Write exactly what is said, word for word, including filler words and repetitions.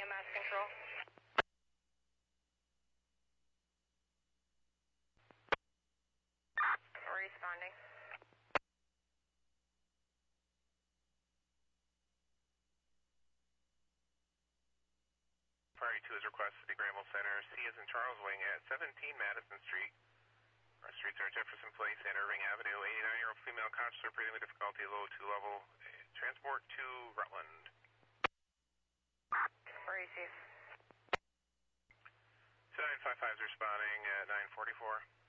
Mass Control. Responding. Priority two is requested to Granville Center. C is in Charles Wing at seventeen Madison Street. Our streets are Jefferson Place and Irving Avenue. eighty-nine-year-old female conscious or breathing with difficulty, low two level. Transport to Rutland. Receive. nine five five is responding at nine forty-four.